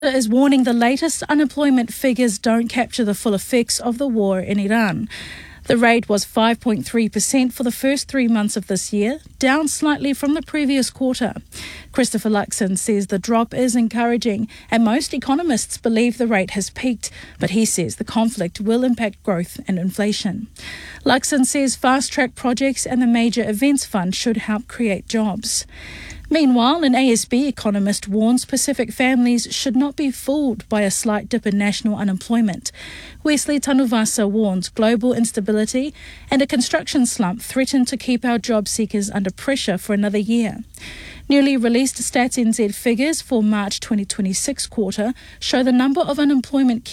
Is warning the latest unemployment figures don't capture the full effects of the war in Iran. The rate was 5.3% for the first 3 months of this year, down slightly from the previous quarter. Christopher Luxon says the drop is encouraging and most economists believe the rate has peaked, but he says the conflict will impact growth and inflation. Luxon says fast-track projects and the Major Events Fund should help create jobs. Meanwhile, an ASB economist warns Pacific families should not be fooled by a slight dip in national unemployment. Wesley Tanuvasa warns global instability and a construction slump threaten to keep our job seekers under pressure for another year. Newly released Stats NZ figures for March 2026 quarter show the number of unemployed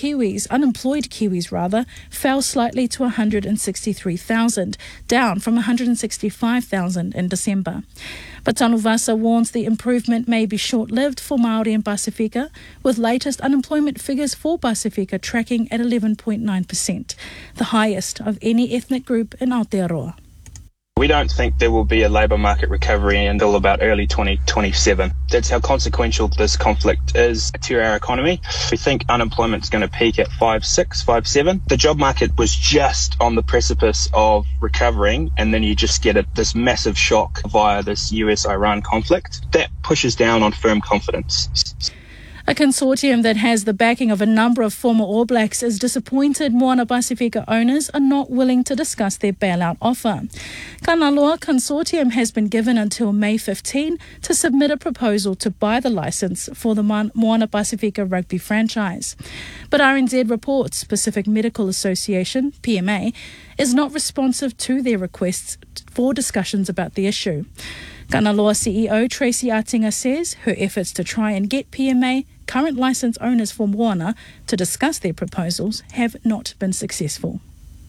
Kiwis, fell slightly to 163,000, down from 165,000 in December. But Tanuvasa warns the improvement may be short-lived for Māori and Pasifika, with latest unemployment figures for Pasifika tracking at 11.9%, the highest of any ethnic group in Aotearoa. We don't think there will be a labour market recovery until about early 2027. That's how consequential this conflict is to our economy. We think unemployment's going to peak at 5.6, 5.7. The job market was just on the precipice of recovering, and then you just get this massive shock via this US-Iran conflict. That pushes down on firm confidence. A consortium that has the backing of a number of former All Blacks is disappointed Moana Pasifika owners are not willing to discuss their bailout offer. Kanaloa Consortium has been given until May 15 to submit a proposal to buy the licence for the Moana Pasifika rugby franchise. But RNZ reports Pacific Medical Association, PMA, is not responsive to their requests for discussions about the issue. Kanaloa CEO Tracy Atinga says her efforts to try and get PMA, current licence owners for Moana, to discuss their proposals have not been successful.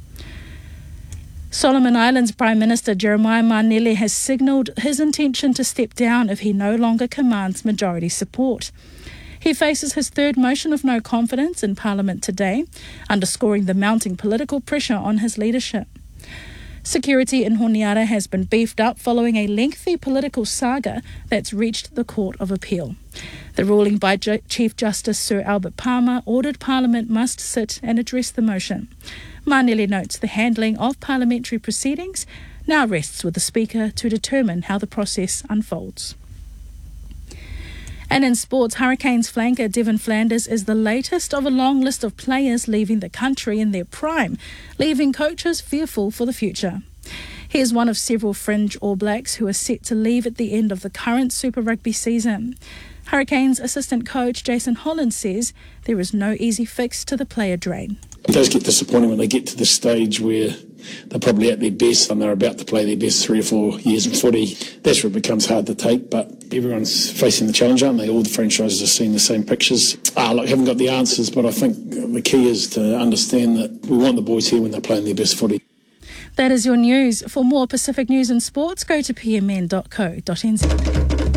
Solomon Islands Prime Minister Jeremiah Manele has signalled his intention to step down if he no longer commands majority support. He faces his third motion of no confidence in Parliament today, underscoring the mounting political pressure on his leadership. Security in Honiara has been beefed up following a lengthy political saga that's reached the Court of Appeal. The ruling by Chief Justice Sir Albert Palmer ordered Parliament must sit and address the motion. Manele notes the handling of parliamentary proceedings now rests with the Speaker to determine how the process unfolds. And in sports, Hurricanes flanker Devon Flanders is the latest of a long list of players leaving the country in their prime, leaving coaches fearful for the future. He is one of several fringe All Blacks who are set to leave at the end of the current Super Rugby season. Hurricanes assistant coach Jason Holland says there is no easy fix to the player drain. It does get disappointing when they get to the stage where they're probably at their best and they're about to play their best 3 or 4 years in footy. That's where it becomes hard to take, but everyone's facing the challenge, aren't they? All the franchises are seeing the same pictures. Look, haven't got the answers, but I think the key is to understand that we want the boys here when they're playing their best footy. That is your news. For more Pacific news and sports, go to pmn.co.nz.